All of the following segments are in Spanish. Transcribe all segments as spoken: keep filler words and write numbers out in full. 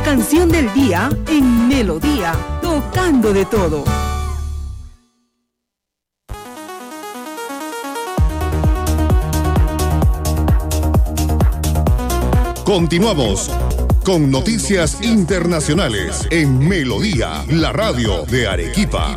canción del día en Melodía, tocando de todo. Continuamos con Noticias Internacionales en Melodía, la radio de Arequipa.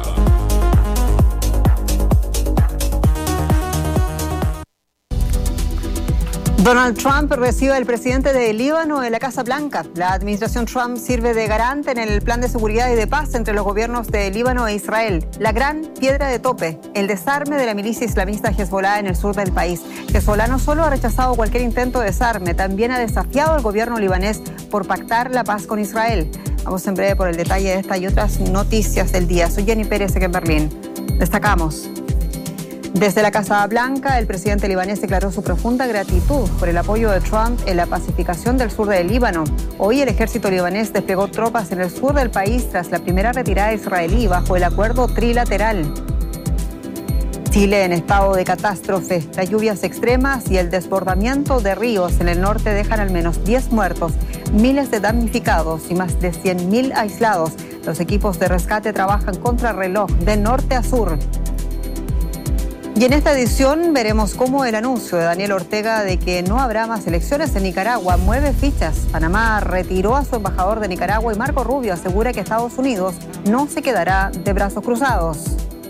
Donald Trump recibe al presidente de Líbano en la Casa Blanca. La administración Trump sirve de garante en el plan de seguridad y de paz entre los gobiernos de Líbano e Israel. La gran piedra de tope, el desarme de la milicia islamista Hezbollah en el sur del país. Hezbollah no solo ha rechazado cualquier intento de desarme, también ha desafiado al gobierno libanés por pactar la paz con Israel. Vamos en breve por el detalle de esta y otras noticias del día. Soy Jenny Pérez, aquí en Berlín. Destacamos. Desde la Casa Blanca, el presidente libanés declaró su profunda gratitud por el apoyo de Trump en la pacificación del sur del Líbano. Hoy el ejército libanés desplegó tropas en el sur del país tras la primera retirada israelí bajo el acuerdo trilateral. Chile en estado de catástrofe. Las lluvias extremas y el desbordamiento de ríos en el norte dejan al menos diez muertos, miles de damnificados y más de cien mil aislados. Los equipos de rescate trabajan contra reloj de norte a sur. Y en esta edición veremos cómo el anuncio de Daniel Ortega de que no habrá más elecciones en Nicaragua mueve fichas. Panamá retiró a su embajador de Nicaragua y Marco Rubio asegura que Estados Unidos no se quedará de brazos cruzados.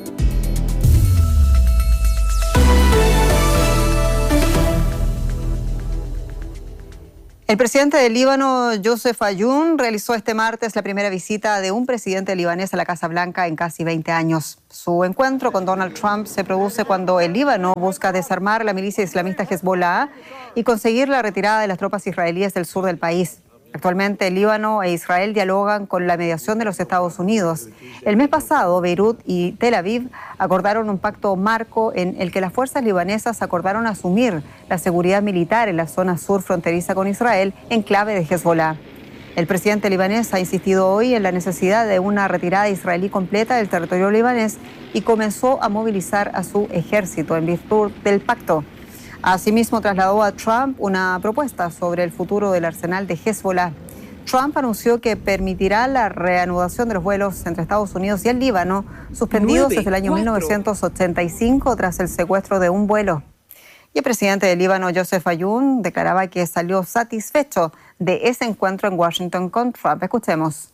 El presidente del Líbano, Joseph Ayoun, realizó este martes la primera visita de un presidente libanés a la Casa Blanca en casi veinte años. Su encuentro con Donald Trump se produce cuando el Líbano busca desarmar la milicia islamista Hezbollah y conseguir la retirada de las tropas israelíes del sur del país. Actualmente, el Líbano e Israel dialogan con la mediación de los Estados Unidos. El mes pasado, Beirut y Tel Aviv acordaron un pacto marco en el que las fuerzas libanesas acordaron asumir la seguridad militar en la zona sur fronteriza con Israel en clave de Hezbollah. El presidente libanés ha insistido hoy en la necesidad de una retirada israelí completa del territorio libanés y comenzó a movilizar a su ejército en virtud del pacto. Asimismo, trasladó a Trump una propuesta sobre el futuro del arsenal de Hezbollah. Trump anunció que permitirá la reanudación de los vuelos entre Estados Unidos y el Líbano, suspendidos desde el año mil novecientos ochenta y cinco tras el secuestro de un vuelo. Y el presidente del Líbano, Joseph Ayoun, declaraba que salió satisfecho de ese encuentro en Washington con Trump. Escuchemos.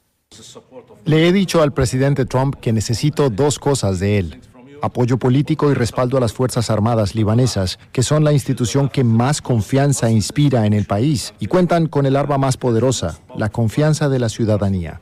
Le he dicho al presidente Trump que necesito dos cosas de él: apoyo político y respaldo a las Fuerzas Armadas libanesas, que son la institución que más confianza inspira en el país y cuentan con el arma más poderosa, la confianza de la ciudadanía.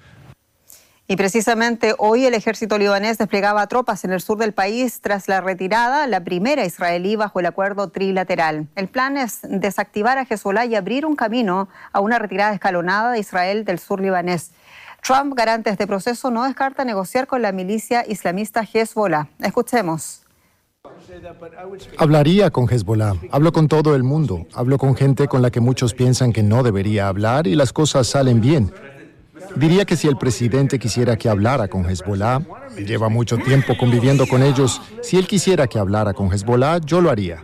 Y precisamente hoy el ejército libanés desplegaba tropas en el sur del país tras la retirada, la primera israelí bajo el acuerdo trilateral. El plan es desactivar a Hezbollah y abrir un camino a una retirada escalonada de Israel del sur libanés. Trump, garante de este proceso, no descarta negociar con la milicia islamista Hezbollah. Escuchemos. Hablaría con Hezbollah, hablo con todo el mundo, hablo con gente con la que muchos piensan que no debería hablar y las cosas salen bien. Diría que si el presidente quisiera que hablara con Hezbollah, lleva mucho tiempo conviviendo con ellos, si él quisiera que hablara con Hezbollah, yo lo haría.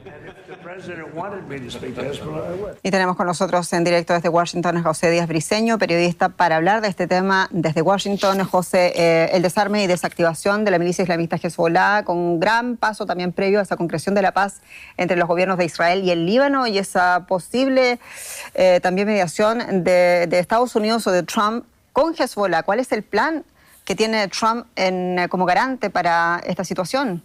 Y tenemos con nosotros en directo desde Washington a José Díaz Briceño, periodista, para hablar de este tema desde Washington. José, eh, el desarme y desactivación de la milicia islamista Hezbollah, con un gran paso también previo a esa concreción de la paz entre los gobiernos de Israel y el Líbano, y esa posible eh, también mediación de, de Estados Unidos o de Trump con Hezbollah. ¿Cuál es el plan que tiene Trump en, como garante para esta situación?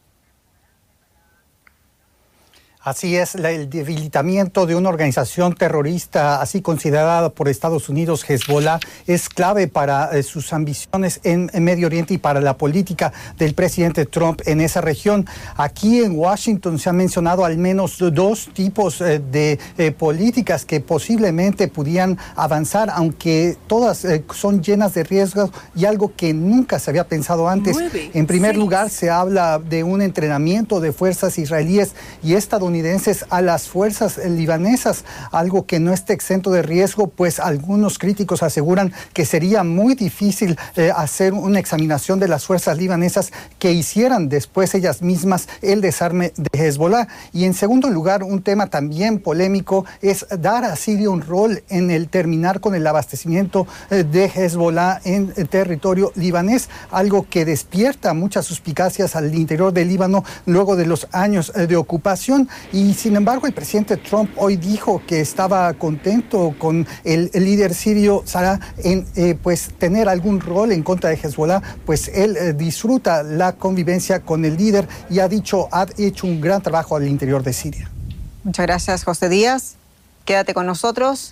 Así es, el debilitamiento de una organización terrorista así considerada por Estados Unidos, Hezbollah, es clave para eh, sus ambiciones en, en Medio Oriente y para la política del presidente Trump en esa región. Aquí en Washington se han mencionado al menos dos tipos eh, de eh, políticas que posiblemente pudieran avanzar, aunque todas eh, son llenas de riesgos y algo que nunca se había pensado antes. En primer lugar, se habla de un entrenamiento de fuerzas israelíes y estadounidenses estadounidenses a las fuerzas libanesas, algo que no esté exento de riesgo, pues algunos críticos aseguran que sería muy difícil eh, hacer una examinación de las fuerzas libanesas que hicieran después ellas mismas el desarme de Hezbollah. Y en segundo lugar, un tema también polémico es dar a Siria un rol en el terminar con el abastecimiento eh, de Hezbollah en el territorio libanés, algo que despierta muchas suspicacias al interior del Líbano luego de los años eh, de ocupación. Y sin embargo, el presidente Trump hoy dijo que estaba contento con el, el líder sirio Sarah en eh, pues tener algún rol en contra de Hezbollah, pues él eh, disfruta la convivencia con el líder y ha dicho, ha hecho un gran trabajo al interior de Siria. Muchas gracias, José Díaz. Quédate con nosotros,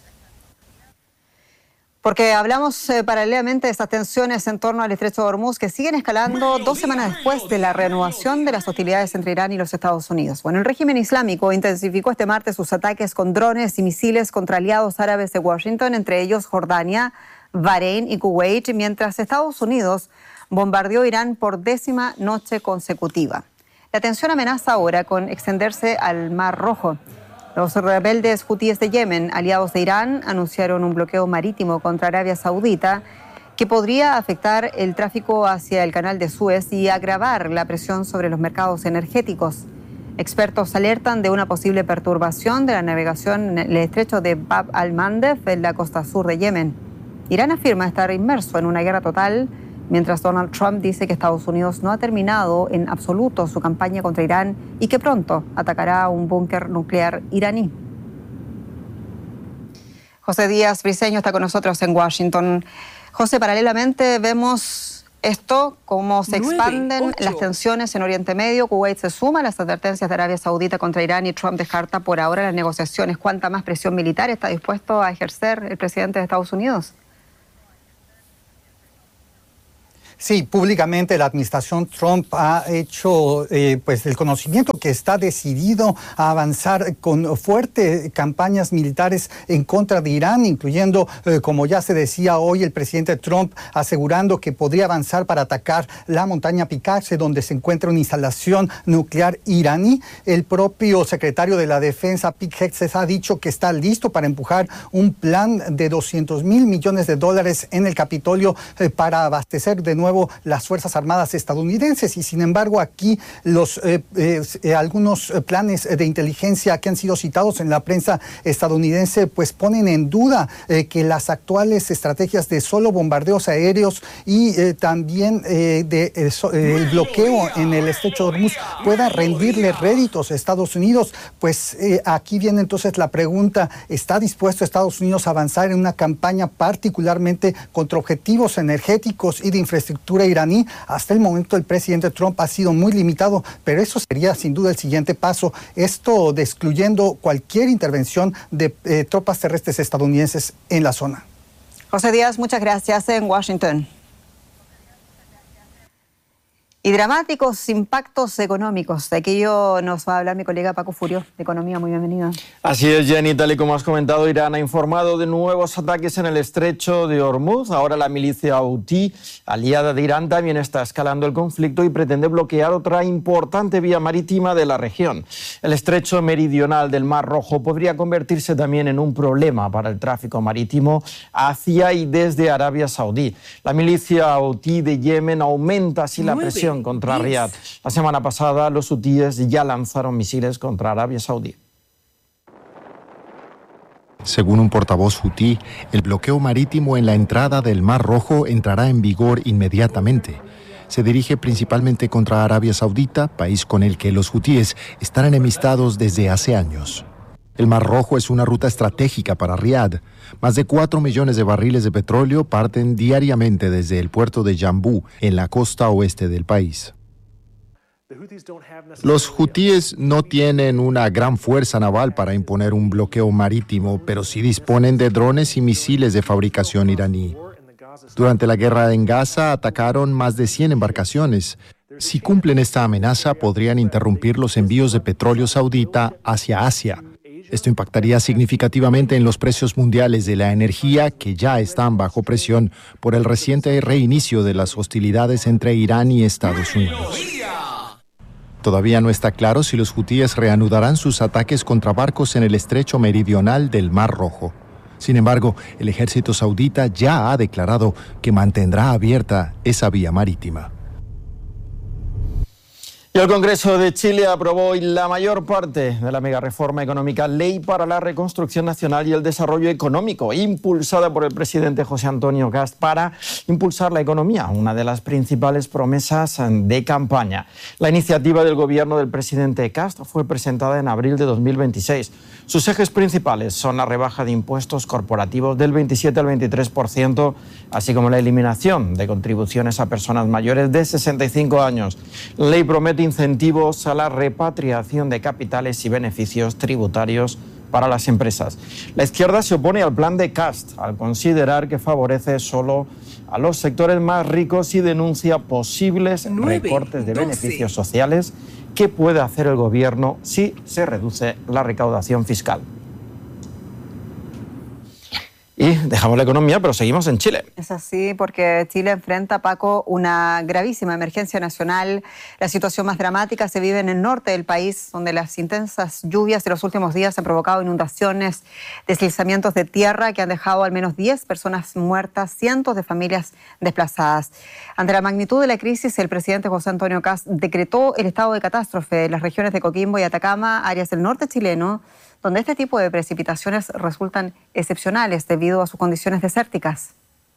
porque hablamos eh, paralelamente de estas tensiones en torno al estrecho de Hormuz que siguen escalando dos semanas después de la reanudación de las hostilidades entre Irán y los Estados Unidos. Bueno, el régimen islámico intensificó este martes sus ataques con drones y misiles contra aliados árabes de Washington, entre ellos Jordania, Bahrein y Kuwait, mientras Estados Unidos bombardeó Irán por décima noche consecutiva. La tensión amenaza ahora con extenderse al Mar Rojo. Los rebeldes hutíes de Yemen, aliados de Irán, anunciaron un bloqueo marítimo contra Arabia Saudita que podría afectar el tráfico hacia el canal de Suez y agravar la presión sobre los mercados energéticos. Expertos alertan de una posible perturbación de la navegación en el estrecho de Bab al-Mandeb en la costa sur de Yemen. Irán afirma estar inmerso en una guerra total, mientras Donald Trump dice que Estados Unidos no ha terminado en absoluto su campaña contra Irán y que pronto atacará un búnker nuclear iraní. José Díaz Briceño está con nosotros en Washington. José, paralelamente vemos esto, cómo se expanden las tensiones en Oriente Medio. Kuwait se suma a las advertencias de Arabia Saudita contra Irán y Trump descarta por ahora las negociaciones. ¿Cuánta más presión militar está dispuesto a ejercer el presidente de Estados Unidos? Sí, públicamente la administración Trump ha hecho eh, pues el conocimiento que está decidido a avanzar con fuertes campañas militares en contra de Irán, incluyendo, eh, como ya se decía hoy, el presidente Trump asegurando que podría avanzar para atacar la montaña Picaxe, donde se encuentra una instalación nuclear iraní. El propio secretario de la Defensa, Pete Hegseth, ha dicho que está listo para empujar un plan de doscientos mil millones de dólares en el Capitolio eh, para abastecer de nuevo las Fuerzas Armadas estadounidenses. Y sin embargo, aquí los eh, eh, algunos planes de inteligencia que han sido citados en la prensa estadounidense pues ponen en duda eh, que las actuales estrategias de solo bombardeos aéreos y eh, también eh, de eh, so, eh, el bloqueo en el estrecho de Hormuz pueda rendirle réditos a Estados Unidos. Pues eh, aquí viene entonces la pregunta: ¿está dispuesto Estados Unidos a avanzar en una campaña particularmente contra objetivos energéticos y de infraestructura iraní? Hasta el momento el presidente Trump ha sido muy limitado, pero eso sería sin duda el siguiente paso, esto de excluyendo cualquier intervención de eh, tropas terrestres estadounidenses en la zona. José Díaz, muchas gracias en Washington. Y dramáticos impactos económicos. De aquello nos va a hablar mi colega Paco Furio, de Economía. Muy bienvenido. Así es, Jenny. Tal y como has comentado, Irán ha informado de nuevos ataques en el estrecho de Hormuz. Ahora la milicia Houthi, aliada de Irán, también está escalando el conflicto y pretende bloquear otra importante vía marítima de la región. El estrecho meridional del Mar Rojo podría convertirse también en un problema para el tráfico marítimo hacia y desde Arabia Saudí. La milicia Houthi de Yemen aumenta así la presión contra Riad. La semana pasada los hutíes ya lanzaron misiles contra Arabia Saudí. Según un portavoz hutí, el bloqueo marítimo en la entrada del Mar Rojo entrará en vigor inmediatamente. Se dirige principalmente contra Arabia Saudita, país con el que los hutíes están enemistados desde hace años. El Mar Rojo es una ruta estratégica para Riad. Más de cuatro millones de barriles de petróleo parten diariamente desde el puerto de Yambú, en la costa oeste del país. Los hutíes no tienen una gran fuerza naval para imponer un bloqueo marítimo, pero sí disponen de drones y misiles de fabricación iraní. Durante la guerra en Gaza atacaron más de cien embarcaciones. Si cumplen esta amenaza, podrían interrumpir los envíos de petróleo saudita hacia Asia. Esto impactaría significativamente en los precios mundiales de la energía, que ya están bajo presión por el reciente reinicio de las hostilidades entre Irán y Estados Unidos. Todavía no está claro si los hutíes reanudarán sus ataques contra barcos en el estrecho meridional del Mar Rojo. Sin embargo, el ejército saudita ya ha declarado que mantendrá abierta esa vía marítima. Y el Congreso de Chile aprobó hoy la mayor parte de la megareforma económica Ley para la Reconstrucción Nacional y el Desarrollo Económico, impulsada por el presidente José Antonio Kast para impulsar la economía, una de las principales promesas de campaña. La iniciativa del gobierno del presidente Kast fue presentada en abril de dos mil veintiséis. Sus ejes principales son la rebaja de impuestos corporativos del veintisiete al veintitrés por ciento, así como la eliminación de contribuciones a personas mayores de sesenta y cinco años. La ley promete incentivos a la repatriación de capitales y beneficios tributarios para las empresas. La izquierda se opone al plan de Kast al considerar que favorece solo a los sectores más ricos y denuncia posibles recortes de beneficios sociales que puede hacer el gobierno si se reduce la recaudación fiscal. Y dejamos la economía, pero seguimos en Chile. Es así porque Chile enfrenta, Paco, una gravísima emergencia nacional. La situación más dramática se vive en el norte del país, donde las intensas lluvias de los últimos días han provocado inundaciones, deslizamientos de tierra que han dejado al menos diez personas muertas, cientos de familias desplazadas. Ante la magnitud de la crisis, el presidente José Antonio Kast decretó el estado de catástrofe en las regiones de Coquimbo y Atacama, áreas del norte chileno, donde este tipo de precipitaciones resultan excepcionales debido a sus condiciones desérticas.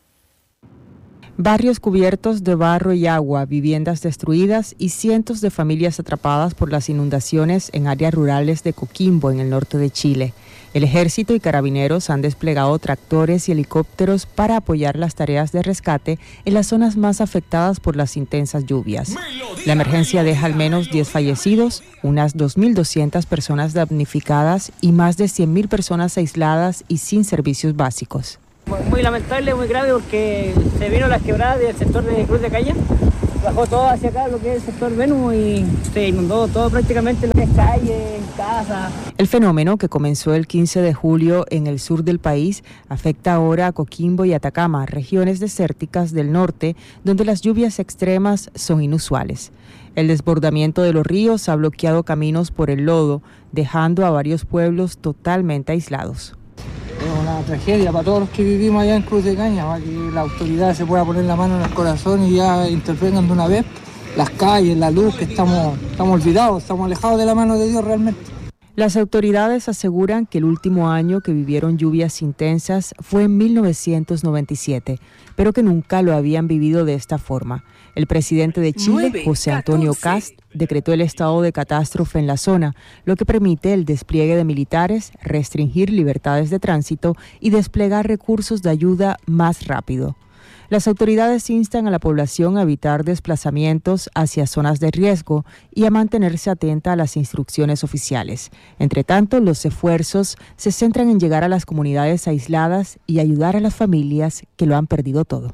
Barrios cubiertos de barro y agua, viviendas destruidas y cientos de familias atrapadas por las inundaciones en áreas rurales de Coquimbo, en el norte de Chile. El ejército y carabineros han desplegado tractores y helicópteros para apoyar las tareas de rescate en las zonas más afectadas por las intensas lluvias. La emergencia deja al menos diez fallecidos, unas dos mil doscientas personas damnificadas y más de cien mil personas aisladas y sin servicios básicos. Muy lamentable, muy grave, porque se vino las quebradas del sector de Cruz de Caña, bajó todo hacia acá, lo que es el sector Venus, y se inundó todo prácticamente, lo que es calles, casas. El fenómeno, que comenzó el quince de julio en el sur del país, afecta ahora a Coquimbo y Atacama, regiones desérticas del norte, donde las lluvias extremas son inusuales. El desbordamiento de los ríos ha bloqueado caminos por el lodo, dejando a varios pueblos totalmente aislados. Es una tragedia para todos los que vivimos allá en Cruz de Caña, para que la autoridad se pueda poner la mano en el corazón y ya intervengan de una vez. Las calles, la luz, que estamos, estamos olvidados, estamos alejados de la mano de Dios realmente. Las autoridades aseguran que el último año que vivieron lluvias intensas fue en mil novecientos noventa y siete, pero que nunca lo habían vivido de esta forma. El presidente de Chile, José Antonio Kast, decretó el estado de catástrofe en la zona, lo que permite el despliegue de militares, restringir libertades de tránsito y desplegar recursos de ayuda más rápido. Las autoridades instan a la población a evitar desplazamientos hacia zonas de riesgo y a mantenerse atenta a las instrucciones oficiales. Entre tanto, los esfuerzos se centran en llegar a las comunidades aisladas y ayudar a las familias que lo han perdido todo.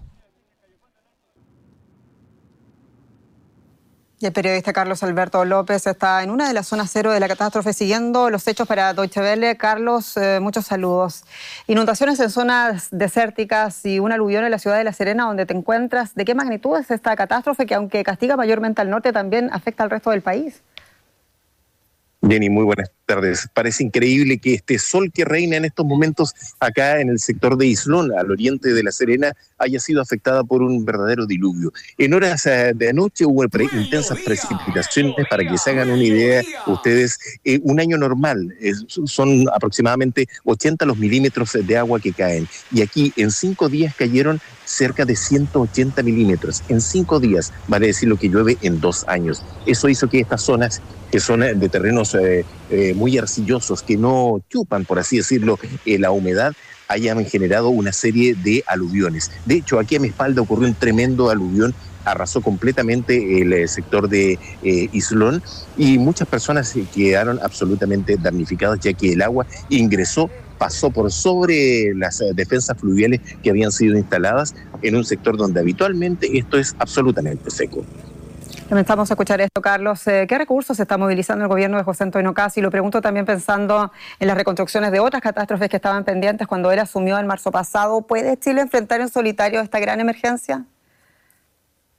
Y el periodista Carlos Alberto López está en una de las zonas cero de la catástrofe siguiendo los hechos para Deutsche Welle. Carlos, eh, muchos saludos. Inundaciones en zonas desérticas y un aluvión en la ciudad de La Serena, donde te encuentras. ¿De qué magnitud es esta catástrofe que, aunque castiga mayormente al norte, también afecta al resto del país? Jenny, muy buenas tardes. Parece increíble que este sol que reina en estos momentos acá en el sector de Islón, al oriente de La Serena, haya sido afectada por un verdadero diluvio. En horas de anoche hubo pre intensas precipitaciones. Para que se hagan una idea ustedes, eh, un año normal eh, son aproximadamente ochenta los milímetros de agua que caen. Y aquí en cinco días cayeron cerca de ciento ochenta milímetros. En cinco días, vale decir lo que llueve en dos años. Eso hizo que estas zonas, que son de terrenos eh, eh, muy arcillosos, que no chupan, por así decirlo, eh, la humedad, hayan generado una serie de aluviones. De hecho, aquí a mi espalda ocurrió un tremendo aluvión, arrasó completamente el eh, sector de eh, Islón, y muchas personas eh, quedaron absolutamente damnificadas, ya que el agua ingresó, pasó por sobre las eh, defensas fluviales que habían sido instaladas en un sector donde habitualmente esto es absolutamente seco. Comenzamos a escuchar esto, Carlos. ¿Qué recursos está movilizando el gobierno de José Antonio Kast? Y lo pregunto también pensando en las reconstrucciones de otras catástrofes que estaban pendientes cuando él asumió en marzo pasado. ¿Puede Chile enfrentar en solitario esta gran emergencia?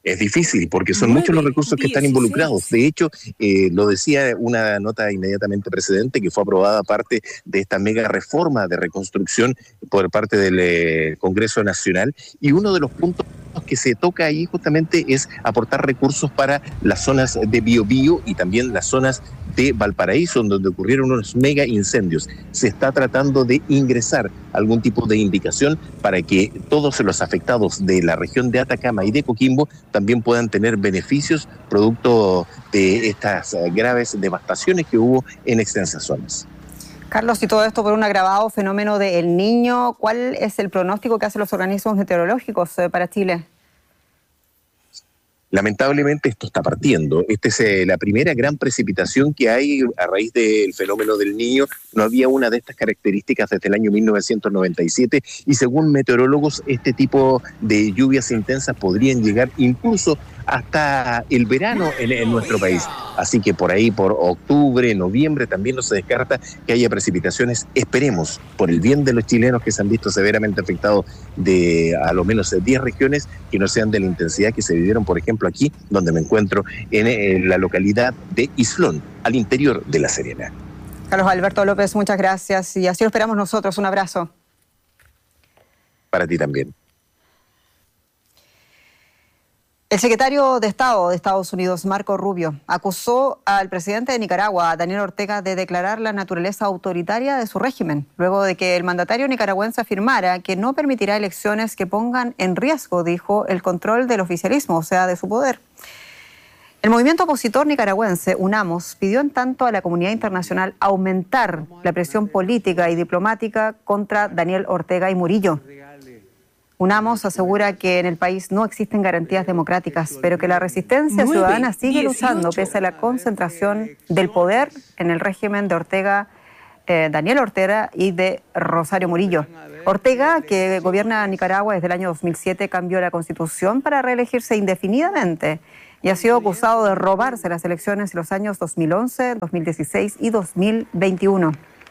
Es difícil porque son muchos los recursos que están involucrados. De hecho, eh, lo decía una nota inmediatamente precedente que fue aprobada parte de esta mega reforma de reconstrucción por parte del eh, Congreso Nacional, y uno de los puntos que se toca ahí justamente es aportar recursos para las zonas de Biobío y también las zonas de Valparaíso, donde ocurrieron unos mega incendios. Se está tratando de ingresar algún tipo de indicación para que todos los afectados de la región de Atacama y de Coquimbo también puedan tener beneficios producto de estas graves devastaciones que hubo en extensas zonas. Carlos, y todo esto por un agravado fenómeno de El Niño, ¿cuál es el pronóstico que hacen los organismos meteorológicos para Chile? Lamentablemente esto está partiendo. Esta es eh, la primera gran precipitación que hay a raíz del fenómeno del Niño. No había una de estas características desde el año mil novecientos noventa y siete y según meteorólogos este tipo de lluvias intensas podrían llegar incluso hasta el verano en, en nuestro país. Así que por ahí, por octubre, noviembre, también no se descarta que haya precipitaciones. Esperemos, por el bien de los chilenos que se han visto severamente afectados de a lo menos diez regiones, que no sean de la intensidad que se vivieron, por ejemplo, aquí, donde me encuentro, en, en la localidad de Islón, al interior de La Serena. Carlos Alberto López, muchas gracias. Y así lo esperamos nosotros. Un abrazo. Para ti también. El secretario de Estado de Estados Unidos, Marco Rubio, acusó al presidente de Nicaragua, Daniel Ortega, de declarar la naturaleza autoritaria de su régimen, luego de que el mandatario nicaragüense afirmara que no permitirá elecciones que pongan en riesgo, dijo, el control del oficialismo, o sea, de su poder. El movimiento opositor nicaragüense, UNAMOS, pidió en tanto a la comunidad internacional aumentar la presión política y diplomática contra Daniel Ortega y Murillo. UNAMOS asegura que en el país no existen garantías democráticas, pero que la resistencia ciudadana sigue luchando pese a la concentración del poder en el régimen de Ortega, eh, Daniel Ortega y de Rosario Murillo. Ortega, que gobierna Nicaragua desde el año dos mil siete, cambió la constitución para reelegirse indefinidamente y ha sido acusado de robarse las elecciones en los años dos mil once, dos mil dieciséis y dos mil veintiuno.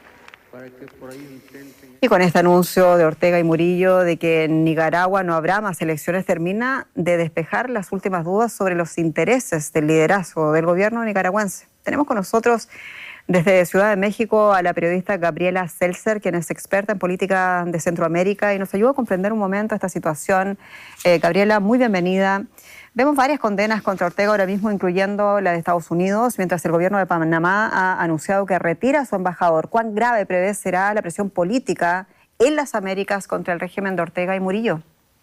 Y con este anuncio de Ortega y Murillo de que en Nicaragua no habrá más elecciones, termina de despejar las últimas dudas sobre los intereses del liderazgo del gobierno nicaragüense. Tenemos con nosotros desde Ciudad de México a la periodista Gabriela Seltzer, quien es experta en política de Centroamérica y nos ayuda a comprender un momento esta situación. Eh, Gabriela, muy bienvenida. Vemos varias condenas contra Ortega ahora mismo, incluyendo la de Estados Unidos, mientras el gobierno de Panamá ha anunciado que retira a su embajador. ¿Cuán grave prevé será la presión política en las Américas contra el régimen de Ortega y Murillo?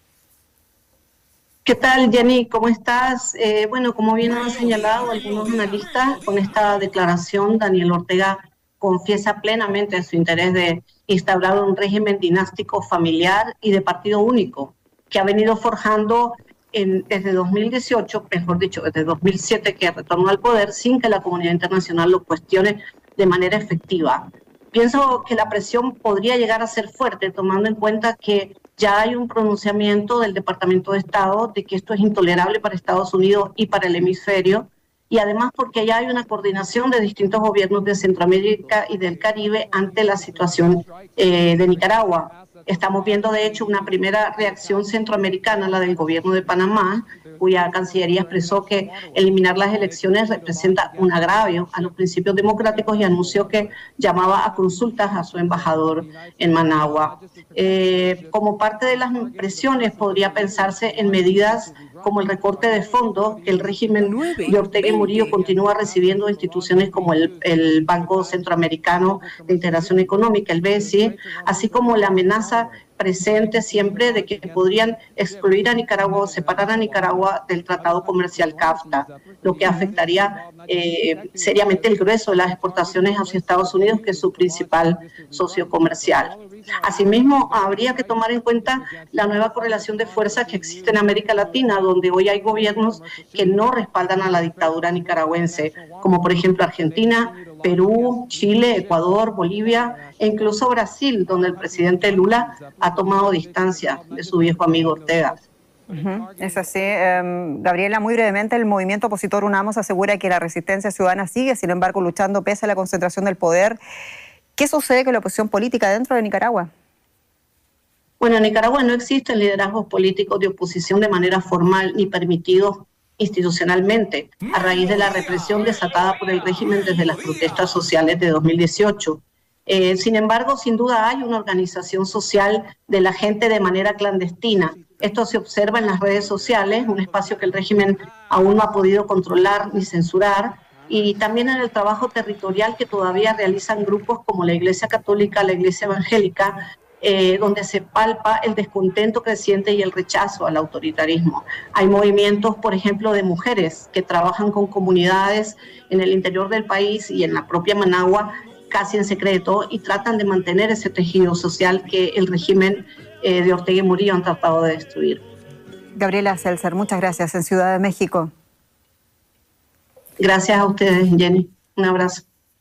¿Qué tal, Jenny? ¿Cómo estás? Eh, bueno, como bien han señalado algunos analistas, con esta declaración Daniel Ortega confiesa plenamente su interés de instaurar un régimen dinástico familiar y de partido único, que ha venido forjando En, desde dos mil dieciocho, mejor dicho, desde dos mil siete, que retornó al poder sin que la comunidad internacional lo cuestione de manera efectiva. Pienso que la presión podría llegar a ser fuerte, tomando en cuenta que ya hay un pronunciamiento del Departamento de Estado de que esto es intolerable para Estados Unidos y para el hemisferio, y además porque ya hay una coordinación de distintos gobiernos de Centroamérica y del Caribe ante la situación eh, de Nicaragua. Estamos viendo, de hecho, una primera reacción centroamericana, la del gobierno de Panamá, cuya Cancillería expresó que eliminar las elecciones representa un agravio a los principios democráticos y anunció que llamaba a consultas a su embajador en Managua. Eh, como parte de las presiones podría pensarse en medidas como el recorte de fondos que el régimen de Ortega y Murillo continúa recibiendo de instituciones como el, el Banco Centroamericano de Integración Económica, el B C I, así como la amenaza presente siempre de que podrían excluir a Nicaragua o separar a Nicaragua del Tratado Comercial CAFTA, lo que afectaría eh, seriamente el grueso de las exportaciones hacia Estados Unidos, que es su principal socio comercial. Asimismo, habría que tomar en cuenta la nueva correlación de fuerzas que existe en América Latina, donde hoy hay gobiernos que no respaldan a la dictadura nicaragüense, como por ejemplo Argentina, Perú, Chile, Ecuador, Bolivia e incluso Brasil, donde el presidente Lula ha tomado distancia de su viejo amigo Ortega. Uh-huh. Es así. Um, Gabriela, muy brevemente, el movimiento opositor UNAMOS asegura que la resistencia ciudadana sigue, sin embargo, luchando pese a la concentración del poder. ¿Qué sucede con la oposición política dentro de Nicaragua? Bueno, en Nicaragua no existen liderazgos políticos de oposición de manera formal ni permitidos institucionalmente a raíz de la represión desatada por el régimen desde las protestas sociales de dos mil dieciocho. Eh, sin embargo, sin duda hay una organización social de la gente de manera clandestina. Esto se observa en las redes sociales, un espacio que el régimen aún no ha podido controlar ni censurar, y también en el trabajo territorial que todavía realizan grupos como la Iglesia Católica, la Iglesia Evangélica, eh, donde se palpa el descontento creciente y el rechazo al autoritarismo. Hay movimientos, por ejemplo, de mujeres que trabajan con comunidades en el interior del país y en la propia Managua, casi en secreto, y tratan de mantener ese tejido social que el régimen eh, de Ortega y Murillo han tratado de destruir. Gabriela Seltzer, muchas gracias, en Ciudad de México. Gracias a ustedes, Jenny. Un abrazo.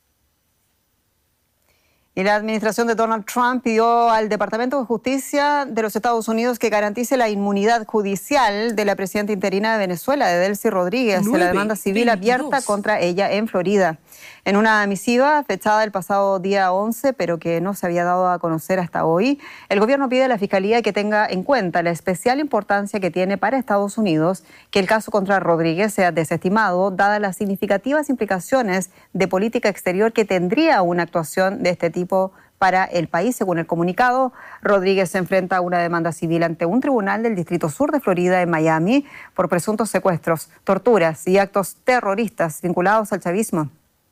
Y la administración de Donald Trump pidió al Departamento de Justicia de los Estados Unidos que garantice la inmunidad judicial de la presidenta interina de Venezuela, de Delcy Rodríguez, de la demanda civil abierta contra ella en Florida. En una misiva fechada el pasado día once, pero que no se había dado a conocer hasta hoy, el gobierno pide a la Fiscalía que tenga en cuenta la especial importancia que tiene para Estados Unidos que el caso contra Rodríguez sea desestimado, dadas las significativas implicaciones de política exterior que tendría una actuación de este tipo para el país. Según el comunicado, Rodríguez se enfrenta a una demanda civil ante un tribunal del Distrito Sur de Florida en Miami por presuntos secuestros, torturas y actos terroristas vinculados al chavismo.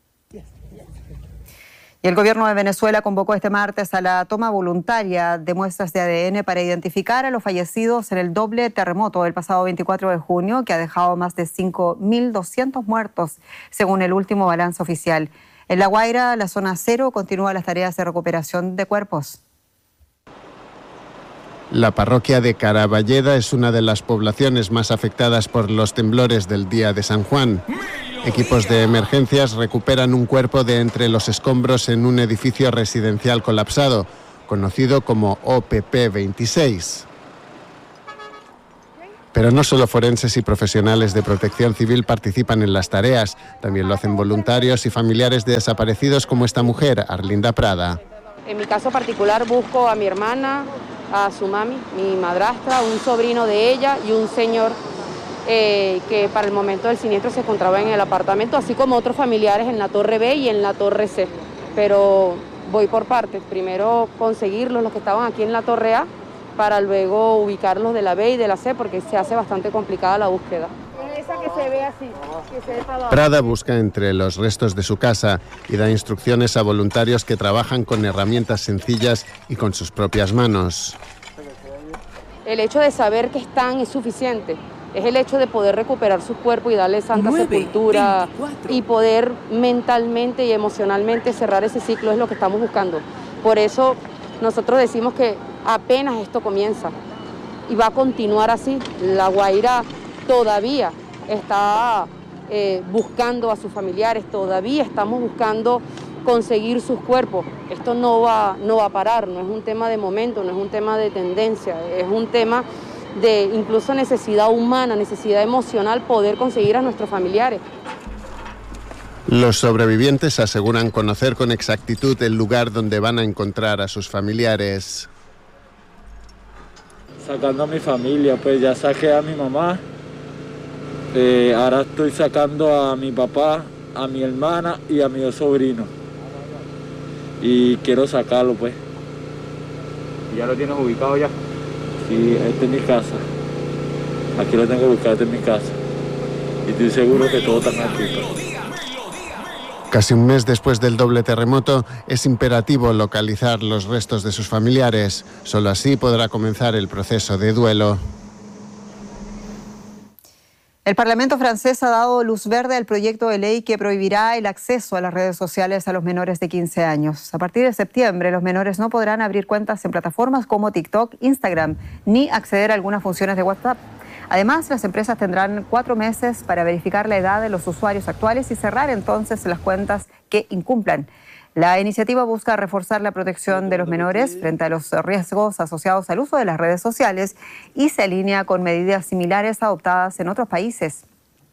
Y el gobierno de Venezuela convocó este martes a la toma voluntaria de muestras de A D N para identificar a los fallecidos en el doble terremoto del pasado veinticuatro de junio, que ha dejado más de cinco mil doscientos muertos, según el último balance oficial. En La Guaira, la zona cero, continúan las tareas de recuperación de cuerpos. La parroquia de Caraballeda es una de las poblaciones más afectadas por los temblores del día de San Juan. Equipos de emergencias recuperan un cuerpo de entre los escombros en un edificio residencial colapsado, conocido como O P P veintiséis. Pero no solo forenses y profesionales de protección civil participan en las tareas, también lo hacen voluntarios y familiares de desaparecidos como esta mujer, Arlinda Prada. En mi caso particular busco a mi hermana, a su mami, mi madrastra, un sobrino de ella y un señor eh, que para el momento del siniestro se encontraba en el apartamento, así como otros familiares en la Torre B y en la Torre C. Pero voy por partes, primero conseguirlos, los que estaban aquí en la Torre A, para luego ubicarlos de la B y de la C, porque se hace bastante complicada la búsqueda. Esa que se ve así, que se ve para... Prada busca entre los restos de su casa y da instrucciones a voluntarios que trabajan con herramientas sencillas y con sus propias manos. El hecho de saber que están es suficiente. Es el hecho de poder recuperar su cuerpo y darle santa sepultura y poder mentalmente y emocionalmente cerrar ese ciclo es lo que estamos buscando. Por eso nosotros decimos que apenas esto comienza y va a continuar así. La Guaira todavía está eh, buscando a sus familiares, todavía estamos buscando conseguir sus cuerpos. Esto no va, no va a parar, no es un tema de momento, no es un tema de tendencia, es un tema de incluso necesidad humana, necesidad emocional, poder conseguir a nuestros familiares. Los sobrevivientes aseguran conocer con exactitud el lugar donde van a encontrar a sus familiares. Sacando a mi familia, pues ya saqué a mi mamá, eh, ahora estoy sacando a mi papá, a mi hermana y a mi dos sobrinos. Y quiero sacarlo, pues. ¿Ya lo tienes ubicado ya? Sí, esta es mi casa. Aquí lo tengo ubicado, esta es mi casa. Y estoy seguro que todo está aquí. Casi un mes después del doble terremoto, es imperativo localizar los restos de sus familiares. Solo así podrá comenzar el proceso de duelo. El Parlamento francés ha dado luz verde al proyecto de ley que prohibirá el acceso a las redes sociales a los menores de quince años. A partir de septiembre, los menores no podrán abrir cuentas en plataformas como TikTok, Instagram, ni acceder a algunas funciones de WhatsApp. Además, las empresas tendrán cuatro meses para verificar la edad de los usuarios actuales y cerrar entonces las cuentas que incumplan. La iniciativa busca reforzar la protección de los menores frente a los riesgos asociados al uso de las redes sociales y se alinea con medidas similares adoptadas en otros países.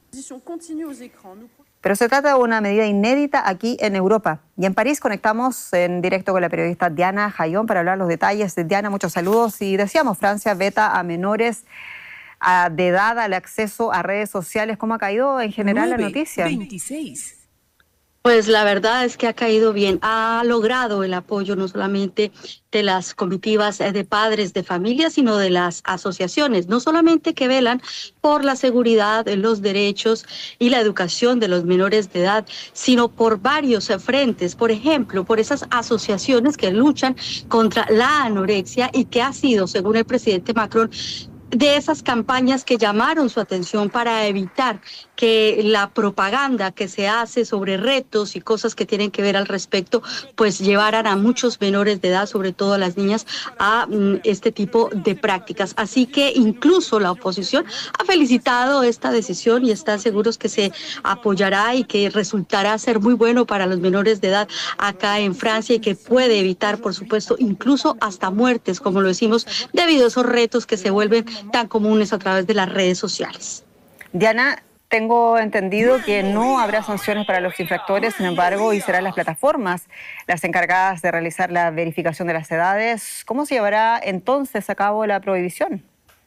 Pero se trata de una medida inédita aquí en Europa. Y en París conectamos en directo con la periodista Diana Jayón para hablar los detalles. Diana, muchos saludos. Y decíamos, Francia veta a menores de edad al acceso a redes sociales. ¿Cómo ha caído en general la noticia? veintiséis. Pues la verdad es que ha caído bien, ha logrado el apoyo no solamente de las comitivas de padres de familia, sino de las asociaciones, no solamente que velan por la seguridad, los derechos y la educación de los menores de edad, sino por varios frentes, por ejemplo, por esas asociaciones que luchan contra la anorexia y que ha sido, según el presidente Macron, de esas campañas que llamaron su atención para evitar que la propaganda que se hace sobre retos y cosas que tienen que ver al respecto, pues llevaran a muchos menores de edad, sobre todo a las niñas, a mm, este tipo de prácticas. Así que incluso la oposición ha felicitado esta decisión y están seguros que se apoyará y que resultará ser muy bueno para los menores de edad acá en Francia y que puede evitar, por supuesto, incluso hasta muertes, como lo decimos, debido a esos retos que se vuelven tan comunes a través de las redes sociales. Diana, tengo entendido que no habrá sanciones para los infractores, sin embargo, y serán las plataformas las encargadas de realizar la verificación de las edades. ¿Cómo se llevará entonces a cabo la prohibición?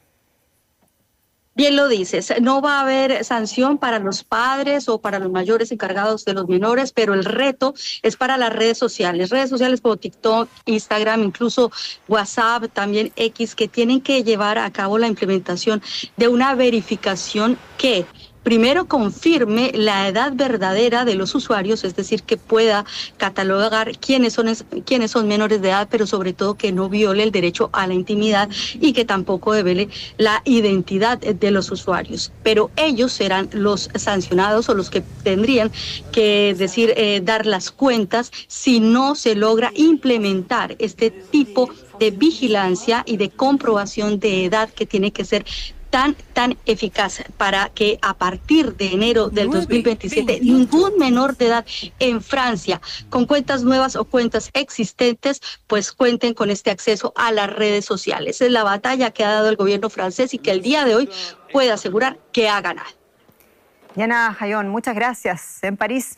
Bien lo dices, no va a haber sanción para los padres o para los mayores encargados de los menores, pero el reto es para las redes sociales, redes sociales como TikTok, Instagram, incluso WhatsApp, también X, que tienen que llevar a cabo la implementación de una verificación que primero confirme la edad verdadera de los usuarios, es decir, que pueda catalogar quiénes son, quiénes son menores de edad, pero sobre todo que no viole el derecho a la intimidad y que tampoco devele la identidad de los usuarios. Pero ellos serán los sancionados o los que tendrían que decir, eh, dar las cuentas si no se logra implementar este tipo de vigilancia y de comprobación de edad que tiene que ser tan, tan eficaz para que a partir de enero del dos mil veintisiete ningún menor de edad en Francia con cuentas nuevas o cuentas existentes pues cuenten con este acceso a las redes sociales. Es la batalla que ha dado el gobierno francés y que el día de hoy puede asegurar que ha ganado. Diana Jayón, muchas gracias. En París.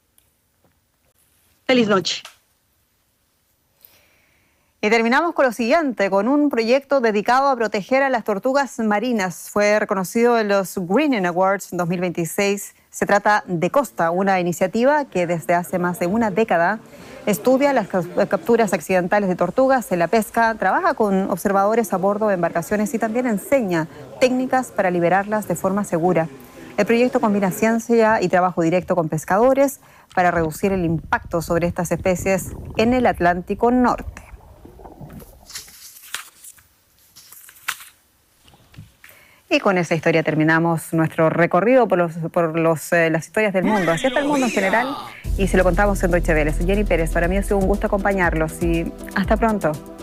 Feliz noche. Y terminamos con lo siguiente, con un proyecto dedicado a proteger a las tortugas marinas. Fue reconocido en los Greening Awards dos mil veintiséis. Se trata de Costa, una iniciativa que desde hace más de una década estudia las capturas accidentales de tortugas en la pesca, trabaja con observadores a bordo de embarcaciones y también enseña técnicas para liberarlas de forma segura. El proyecto combina ciencia y trabajo directo con pescadores para reducir el impacto sobre estas especies en el Atlántico Norte. Y con esa historia terminamos nuestro recorrido por, los, por los, eh, las historias del mundo. Así está el mundo en general y se lo contamos en Deutsche Welle. Soy Jenny Pérez. Para mí ha sido un gusto acompañarlos y hasta pronto.